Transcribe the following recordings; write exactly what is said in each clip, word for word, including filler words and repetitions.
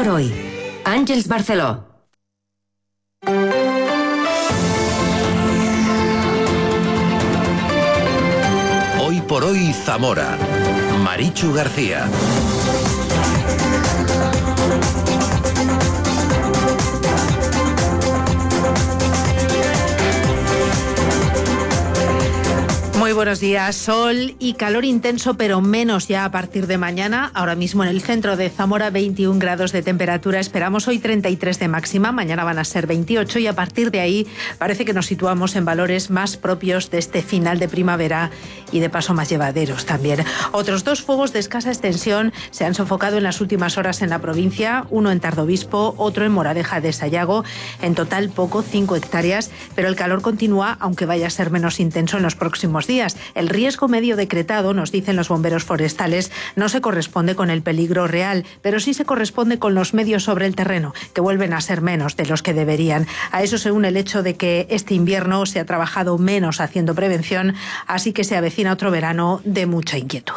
por hoy. Àngels Barceló. Hoy por hoy Zamora. Marichu García. Muy buenos días. Sol y calor intenso, pero menos ya a partir de mañana. Ahora mismo en el centro de Zamora, veintiún grados de temperatura. Esperamos hoy treinta y tres de máxima. Mañana van a ser veintiocho y a partir de ahí parece que nos situamos en valores más propios de este final de primavera y de paso más llevaderos también. Otros dos fuegos de escasa extensión se han sofocado en las últimas horas en la provincia. Uno en Tardobispo, otro en Moradeja de Sayago. En total poco, cinco hectáreas, pero el calor continúa, aunque vaya a ser menos intenso en los próximos días. El riesgo medio decretado, nos dicen los bomberos forestales, no se corresponde con el peligro real, pero sí se corresponde con los medios sobre el terreno, que vuelven a ser menos de los que deberían. A eso se une el hecho de que este invierno se ha trabajado menos haciendo prevención, así que se avecina otro verano de mucha inquietud.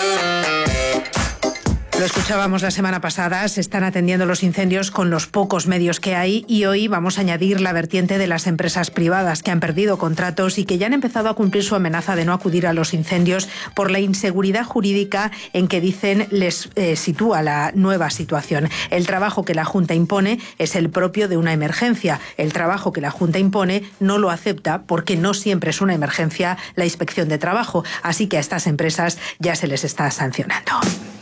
Lo escuchábamos la semana pasada, se están atendiendo los incendios con los pocos medios que hay y hoy vamos a añadir la vertiente de las empresas privadas que han perdido contratos y que ya han empezado a cumplir su amenaza de no acudir a los incendios por la inseguridad jurídica en que dicen les eh, sitúa la nueva situación. El trabajo que la Junta impone es el propio de una emergencia. El trabajo que la Junta impone no lo acepta porque no siempre es una emergencia la inspección de trabajo. Así que a estas empresas ya se les está sancionando.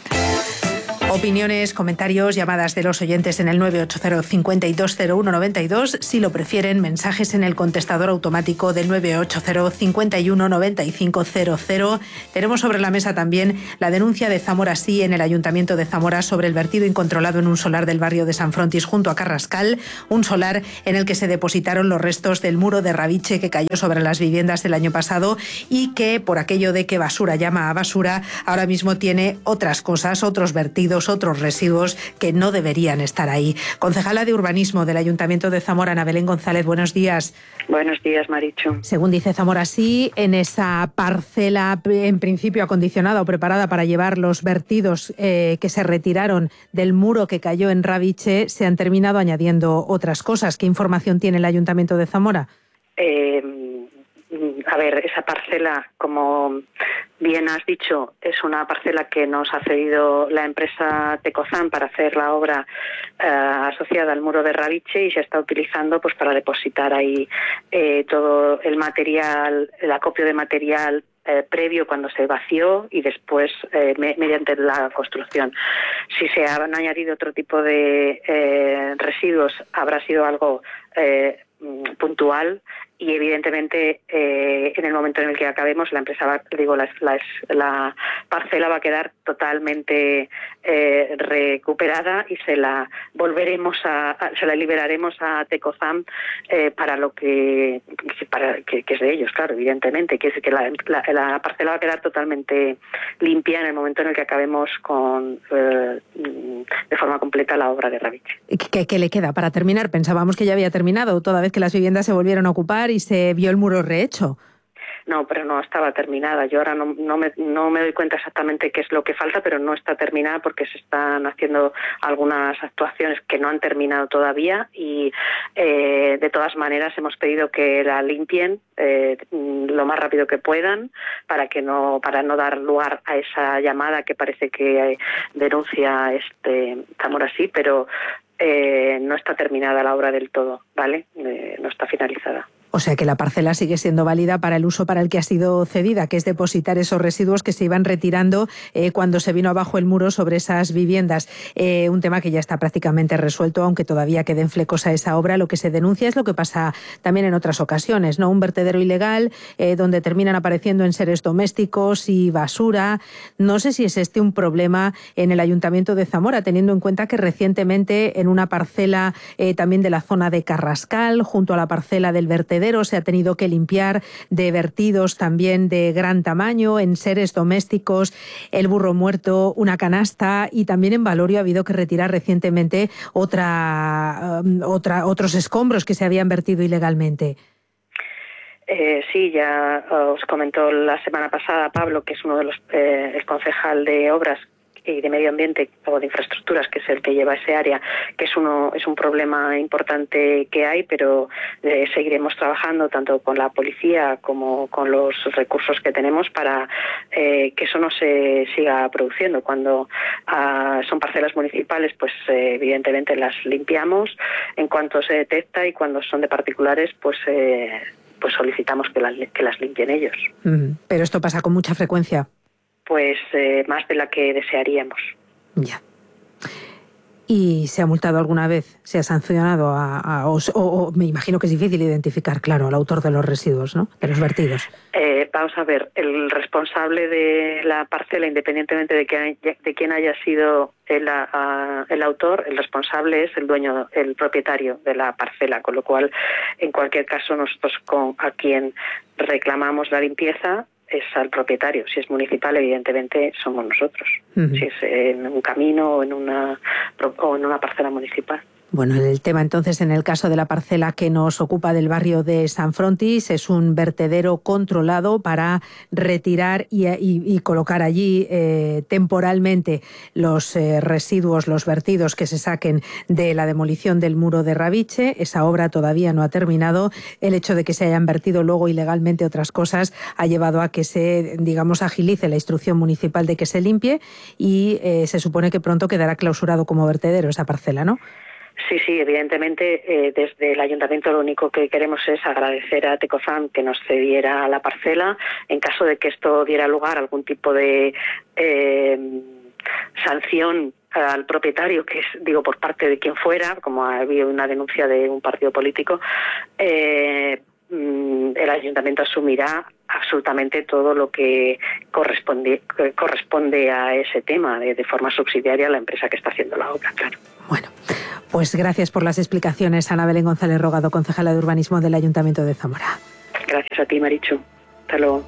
Opiniones, comentarios, llamadas de los oyentes en el nueve ocho cero, cinco dos cero uno nueve dos. Si lo prefieren, mensajes en el contestador automático del nueve ocho cero, cinco uno nueve cinco cero cero. Tenemos sobre la mesa también la denuncia de Zamora Sí en el Ayuntamiento de Zamora sobre el vertido incontrolado en un solar del barrio de San Frontis junto a Carrascal, un solar en el que se depositaron los restos del muro de Raviche que cayó sobre las viviendas del año pasado y que, por aquello de que basura llama a basura, ahora mismo tiene otras cosas, otros vertidos, otros residuos que no deberían estar ahí. Concejala de Urbanismo del Ayuntamiento de Zamora, Ana Belén González, buenos días. Buenos días, Marichu. Según dice Zamora Sí, en esa parcela en principio acondicionada o preparada para llevar los vertidos eh, que se retiraron del muro que cayó en Raviche, se han terminado añadiendo otras cosas. ¿Qué información tiene el Ayuntamiento de Zamora? Eh, a ver, esa parcela, como bien has dicho, es una parcela que nos ha cedido la empresa Tecozan para hacer la obra eh, asociada al muro de Raviche y se está utilizando pues para depositar ahí eh, todo el material, el acopio de material eh, previo cuando se vació y después eh, me, mediante la construcción. Si se han añadido otro tipo de eh, residuos, habrá sido algo eh, puntual y evidentemente eh, en el momento en el que acabemos la empresa va, digo la, la, la parcela va a quedar totalmente eh, recuperada y se la volveremos a, a se la liberaremos a Tecozan eh, para lo que para que, que es de ellos, claro, evidentemente, que es que la, la, la parcela va a quedar totalmente limpia en el momento en el que acabemos con eh, de forma completa la obra de Raviche. ¿Qué, qué le queda para terminar? Pensábamos que ya había terminado toda vez que las viviendas se volvieron a ocupar y se vio el muro rehecho. No, pero no estaba terminada. Yo ahora no, no, me, no me doy cuenta exactamente qué es lo que falta, pero no está terminada porque se están haciendo algunas actuaciones que no han terminado todavía y eh, de todas maneras hemos pedido que la limpien eh, lo más rápido que puedan para que no para no dar lugar a esa llamada que parece que eh, denuncia este Zamora Sí, pero eh, no está terminada la obra del todo, ¿vale? Eh, no está finalizada. O sea que la parcela sigue siendo válida para el uso para el que ha sido cedida, que es depositar esos residuos que se iban retirando eh, cuando se vino abajo el muro sobre esas viviendas. Eh, un tema que ya está prácticamente resuelto, aunque todavía queden flecos a esa obra. Lo que se denuncia es lo que pasa también en otras ocasiones, ¿no? Un vertedero ilegal eh, donde terminan apareciendo enseres domésticos y basura. No sé si es este un problema en el Ayuntamiento de Zamora, teniendo en cuenta que recientemente en una parcela eh, también de la zona de Carrascal, junto a la parcela del vertedero, se ha tenido que limpiar de vertidos también de gran tamaño, enseres domésticos, el burro muerto, una canasta, y también en Valorio ha habido que retirar recientemente otra, otra, otros escombros que se habían vertido ilegalmente. Eh, sí, ya os comentó la semana pasada Pablo, que es uno de los, eh, el concejal de obras, y de Medio Ambiente o de Infraestructuras, que es el que lleva ese área, que es uno es un problema importante que hay, pero eh, seguiremos trabajando tanto con la policía como con los recursos que tenemos para eh, que eso no se siga produciendo. Cuando ah, son parcelas municipales, pues eh, evidentemente las limpiamos en cuanto se detecta, y cuando son de particulares, pues eh, pues solicitamos que las, que las limpien ellos. Mm, pero esto pasa con mucha frecuencia. Pues eh, más de la que desearíamos. Ya. ¿Y se ha multado alguna vez? ¿Se ha sancionado? A, a, o, o me imagino que es difícil identificar, claro, al autor de los residuos, ¿no? De los vertidos. Eh, vamos a ver, el responsable de la parcela, independientemente de, que, de quién haya sido el, a, el autor, el responsable es el dueño, el propietario de la parcela, con lo cual, en cualquier caso, nosotros con a quien reclamamos la limpieza es al propietario. Si es municipal, evidentemente somos nosotros. Uh-huh. Si es en un camino o en una o en una parcela municipal. Bueno, el tema entonces en el caso de la parcela que nos ocupa del barrio de San Frontis es un vertedero controlado para retirar y, y, y colocar allí eh, temporalmente los eh, residuos, los vertidos que se saquen de la demolición del muro de Rabiche. Esa obra todavía no ha terminado. El hecho de que se hayan vertido luego ilegalmente otras cosas ha llevado a que se, digamos, agilice la instrucción municipal de que se limpie y eh, se supone que pronto quedará clausurado como vertedero esa parcela, ¿no? Sí, sí, evidentemente eh, desde el Ayuntamiento lo único que queremos es agradecer a Tecozan que nos cediera la parcela. En caso de que esto diera lugar a algún tipo de eh, sanción al propietario, que es, digo, por parte de quien fuera, como ha habido una denuncia de un partido político, eh, el Ayuntamiento asumirá absolutamente todo lo que corresponde corresponde a ese tema de, de forma subsidiaria a la empresa que está haciendo la obra, claro. Bueno, pues gracias por las explicaciones, Ana Belén González Rogado, concejala de Urbanismo del Ayuntamiento de Zamora. Gracias a ti, Marichu. Hasta luego.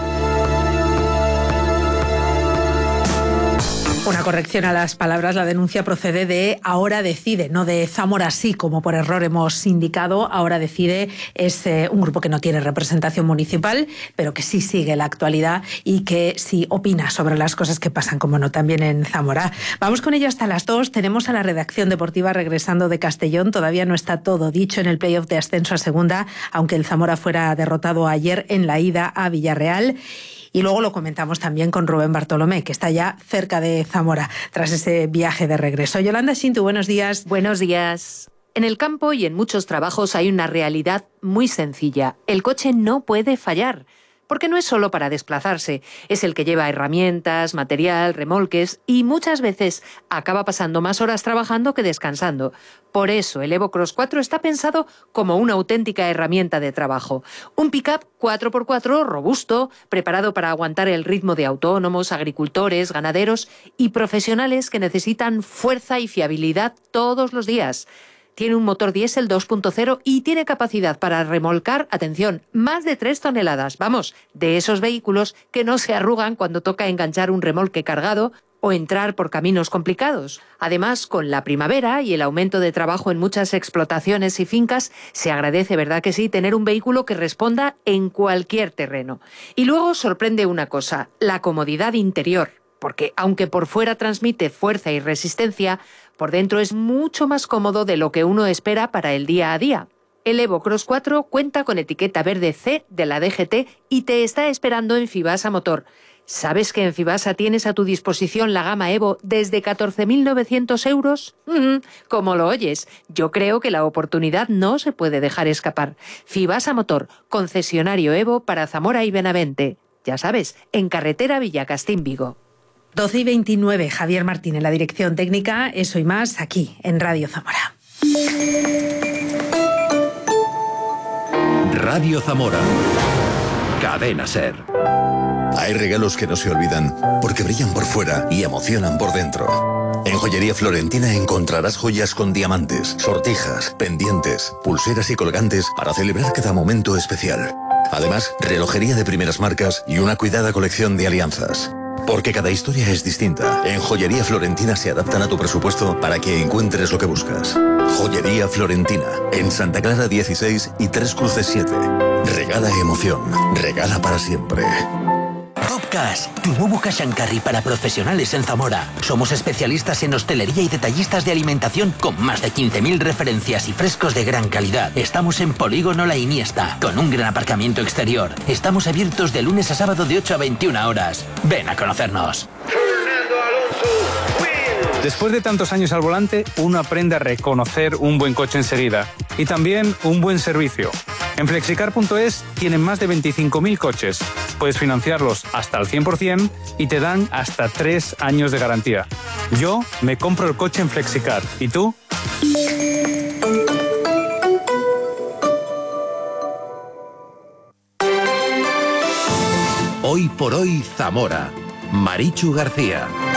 Una corrección a las palabras, la denuncia procede de Ahora Decide, no de Zamora Sí, como por error hemos indicado. Ahora Decide es eh, un grupo que no tiene representación municipal, pero que sí sigue la actualidad y que sí opina sobre las cosas que pasan, como no, también en Zamora. Vamos con ello hasta las dos. Tenemos a la redacción deportiva regresando de Castellón. Todavía no está todo dicho en el playoff de ascenso a segunda, aunque el Zamora fuera derrotado ayer en la ida a Villarreal. Y luego lo comentamos también con Rubén Bartolomé, que está ya cerca de Zamora tras ese viaje de regreso. Yolanda Shintu, buenos días. Buenos días. En el campo y en muchos trabajos hay una realidad muy sencilla. El coche no puede fallar, porque no es solo para desplazarse, es el que lleva herramientas, material, remolques y muchas veces acaba pasando más horas trabajando que descansando. Por eso el Evo Cross cuatro está pensado como una auténtica herramienta de trabajo. Un pick-up cuatro por cuatro robusto, preparado para aguantar el ritmo de autónomos, agricultores, ganaderos y profesionales que necesitan fuerza y fiabilidad todos los días. Tiene un motor diésel dos punto cero y tiene capacidad para remolcar, atención, más de tres toneladas. Vamos, de esos vehículos que no se arrugan cuando toca enganchar un remolque cargado o entrar por caminos complicados. Además, con la primavera y el aumento de trabajo en muchas explotaciones y fincas, se agradece, ¿verdad que sí?, tener un vehículo que responda en cualquier terreno. Y luego sorprende una cosa, la comodidad interior, porque aunque por fuera transmite fuerza y resistencia, por dentro es mucho más cómodo de lo que uno espera para el día a día. El Evo Cross cuatro cuenta con etiqueta verde C de la D G T y te está esperando en Fibasa Motor. ¿Sabes que en Fibasa tienes a tu disposición la gama Evo desde catorce mil novecientos euros? Mm, como lo oyes, yo creo que la oportunidad no se puede dejar escapar. Fibasa Motor, concesionario Evo para Zamora y Benavente. Ya sabes, en carretera Villacastín-Vigo. doce y veintinueve, Javier Martín en la dirección técnica, eso y más aquí en Radio Zamora. Radio Zamora. Cadena SER. Hay regalos que no se olvidan porque brillan por fuera y emocionan por dentro. En Joyería Florentina encontrarás joyas con diamantes, sortijas, pendientes, pulseras y colgantes para celebrar cada momento especial. Además, relojería de primeras marcas y una cuidada colección de alianzas. Porque cada historia es distinta. En Joyería Florentina se adaptan a tu presupuesto para que encuentres lo que buscas. Joyería Florentina, en Santa Clara dieciséis y Tres Cruces siete. Regala emoción, regala para siempre. Top Cash, tu nuevo cash and carry para profesionales en Zamora. Somos especialistas en hostelería y detallistas de alimentación con más de quince mil referencias y frescos de gran calidad. Estamos en Polígono La Iniesta, con un gran aparcamiento exterior. Estamos abiertos de lunes a sábado de ocho a veintiuna horas. Ven a conocernos. Después de tantos años al volante, uno aprende a reconocer un buen coche enseguida y también un buen servicio. En flexicar punto es tienen más de veinticinco mil coches. Puedes financiarlos hasta el cien por ciento y te dan hasta tres años de garantía. Yo me compro el coche en Flexicar. ¿Y tú? Hoy por hoy Zamora. Marichu García.